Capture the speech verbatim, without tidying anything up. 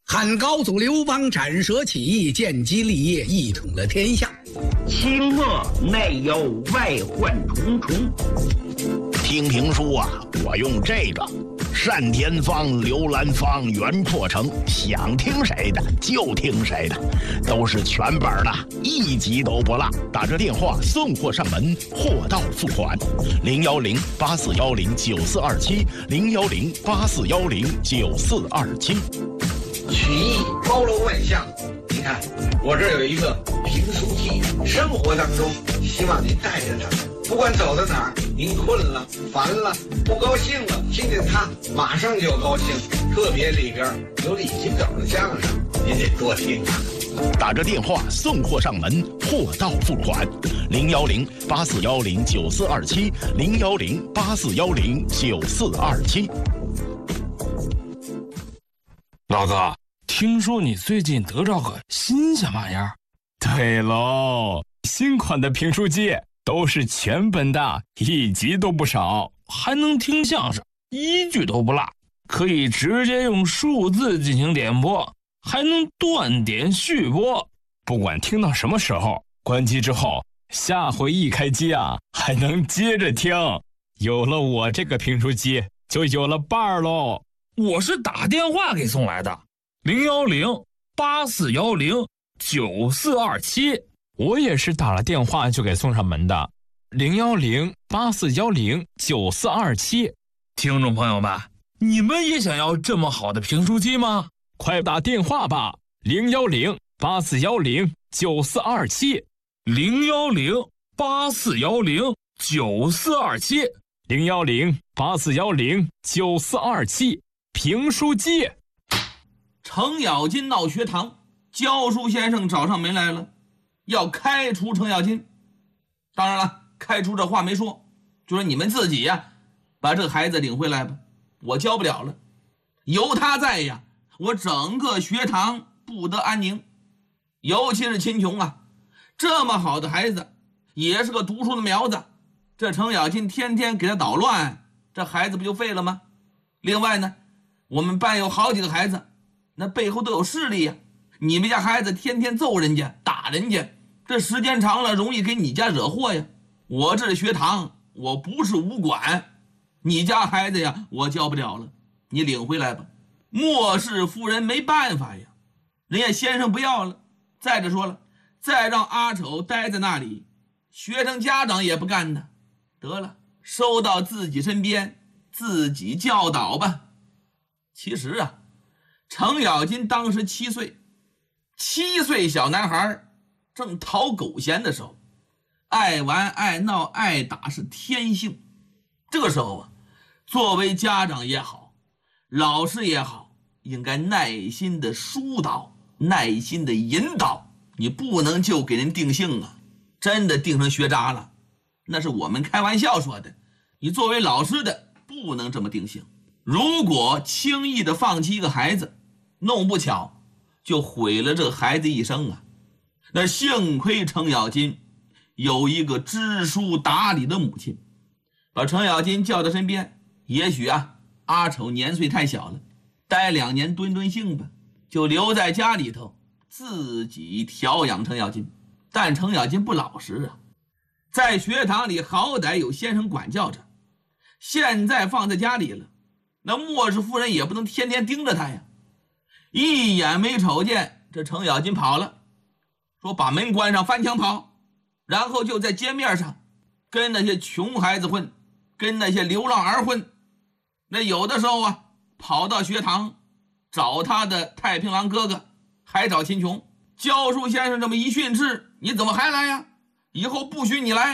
汉高祖刘邦斩蛇起义，建基立业，一统了天下。 清末内忧外患重重。 听评书啊，我用这个单田芳、刘兰芳、袁阔成，想听谁的就听谁的，都是全本的，一集都不落。打这电话送货上门，货到付款。零幺零八四幺零九四二七，零幺零八四幺零九四二七。 曲艺包罗万象，你看我这儿有一个评书机，生活当中希望您带着它，不管走到哪儿，您困了、烦了、不高兴了，听见它马上就高兴。特别里边有李金斗的相声，您得多听啊。 打着电话送货上门，货到付款。零幺零八四幺零九四二七，零幺零八四幺零九四二七。 老哥，听说你最近得着个新鲜玩意儿？ 对喽，新款的评书机都是全本的，一集都不少， 还能听相声，一句都不落，可以直接用数字进行点播，还能断点续播。 不管听到什么时候，关机之后，下回一开机啊，还能接着听。有了我这个评书机，就有了伴儿喽。 我是打电话给送来的，零幺零八四幺零九四二七。 我也是打了电话就给送上门的，零幺零八四幺零九四二七。 听众朋友们，你们也想要这么好的评书机吗？ 快打电话吧，零幺零八四幺零九四二七， 零幺零八四幺零九四二七， 零幺零八四幺零九四二七。评书机。 程咬金闹学堂，教书先生找上门来了，要开除程咬金。当然了，开除这话没说，就说你们自己呀，把这个孩子领回来吧，我教不了了。有他在呀，我整个学堂不得安宁。尤其是秦琼啊，这么好的孩子，也是个读书的苗子，这程咬金天天给他捣乱，这孩子不就废了吗？另外呢，我们班有好几个孩子，那背后都有势力呀。你们家孩子天天揍人家、打人家，这时间长了容易给你家惹祸呀。我这是学堂，我不是武馆，你家孩子呀，我教不了了，你领回来吧。莫氏夫人没办法呀，人家先生不要了。再者说了，再让阿丑待在那里，学生家长也不干的。得了，收到自己身边，自己教导吧。其实啊，程咬金当时七岁，七岁小男孩正讨狗嫌的时候，爱玩爱闹爱打是天性。这个时候啊，作为家长也好，老师也好，应该耐心的疏导，耐心的引导。你不能就给人定性啊，真的定成学渣了，那是我们开玩笑说的。你作为老师的不能这么定性。如果轻易的放弃一个孩子，弄不巧就毁了这个孩子一生啊。那幸亏程咬金有一个知书达理的母亲，把程咬金叫到身边。也许啊，阿丑年岁太小了，待两年蹲蹲性吧，就留在家里头自己调养程咬金。但程咬金不老实啊，在学堂里好歹有先生管教着，现在放在家里了，那莫氏夫人也不能天天盯着他呀。一眼没瞅见，这程咬金跑了，说把门关上，翻墙跑，然后就在街面上跟那些穷孩子混，跟那些流浪儿混。那有的时候啊，跑到学堂找他的太平郎哥哥，还找秦琼。教书先生这么一训斥，你怎么还来呀？以后不许你来。